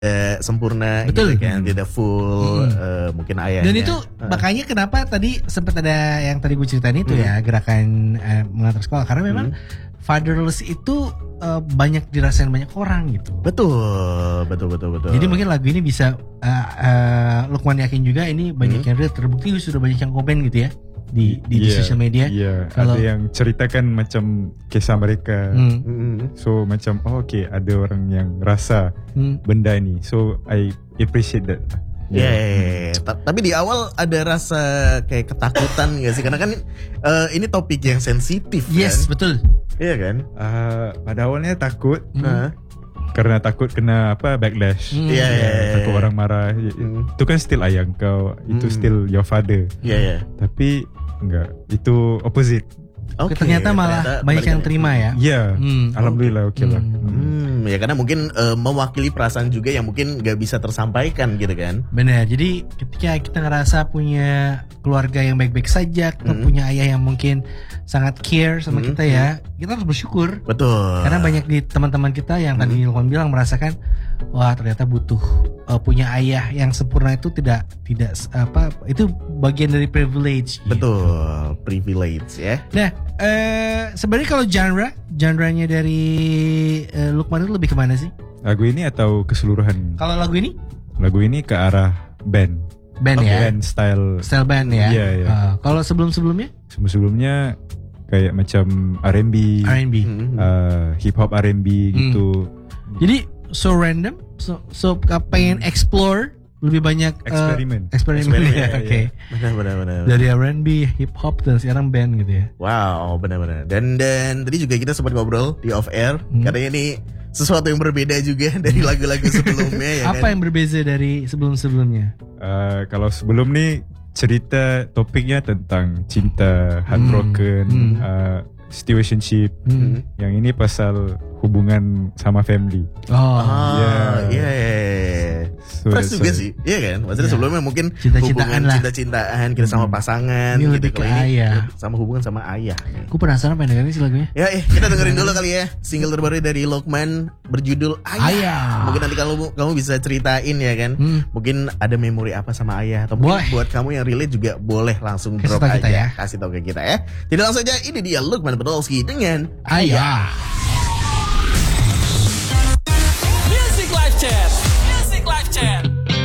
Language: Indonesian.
sempurna Betul. gitu kan, tidak full mungkin ayahnya. Dan itu makanya kenapa tadi sempat ada yang tadi gue ceritain itu ya, gerakan mengantar sekolah, karena memang fatherless itu banyak dirasain banyak orang gitu. Betul. Jadi mungkin lagu ini bisa Lukman yakin juga ini banyak yang terbukti sudah banyak yang komen gitu ya di sosial media. Iya, Kalau ada yang ceritakan macam kisah mereka. So macam okay, ada orang yang rasa benda ini. So I appreciate that. Yeah. Tapi di awal ada rasa kayak ketakutan gak sih? Karena kan ini topik yang sensitif yes, kan? betul. Iya kan? Pada awalnya takut. Karena takut kena backlash. Takut orang marah. Itu kan still ayah kau. Itu still your father. Iya. Tapi enggak, itu opposite. Okay, ternyata malah banyak yang terima ya. Iya, alhamdulillah oke lah. Ya karena mungkin mewakili perasaan juga yang mungkin gak bisa tersampaikan gitu kan. Benar, jadi ketika kita ngerasa punya keluarga yang baik-baik saja, atau punya ayah yang mungkin sangat care sama kita ya, kita harus bersyukur. Betul. Karena banyak di teman-teman kita yang tadi Nilkon bilang merasakan, wah ternyata butuh punya ayah yang sempurna itu tidak itu bagian dari privilege. Betul, privilege ya. Nah, sebenarnya kalau genre-nya dari Lukman itu lebih kemana sih? Lagu ini atau keseluruhan? Kalau lagu ini? Lagu ini ke arah band ya? Band style Band ya? Iya. Kalau sebelum-sebelumnya? Sebelum-sebelumnya kayak macam R&B, hip hop R&B gitu. Jadi so random, so pengen explore lebih banyak eksperimen ya. Oke. Benar. Dari R&B, hip hop dan sekarang band gitu ya. Wow, benar. Dan tadi juga kita sempat ngobrol di off air. Katanya ini sesuatu yang berbeda juga dari lagu-lagu sebelumnya ya. Apa yang berbeza dari sebelum-sebelumnya? Kalau sebelum nih cerita topiknya tentang cinta, heartbroken, situationship. Yang ini pasal hubungan sama family. So fresh juga sih, iya kan? Maksudnya sebelumnya mungkin cinta-cintaan lah, cinta-cintaan kita sama pasangan. Ini lebih ke ayah, sama hubungan sama ayah. Aku penasaran pengen dengerin sih lagunya. Ya, kita dengerin dulu kali ya single terbaru dari Lukman berjudul Ayah. Mungkin nanti kamu bisa ceritain ya kan. Mungkin ada memori apa sama ayah atau mungkin buat kamu yang relate juga boleh langsung drop aja ya. Kasih tahu ke kita ya. Jadi langsung aja, ini dia Lukman Podolski dengan Ayah. Music Live Chat.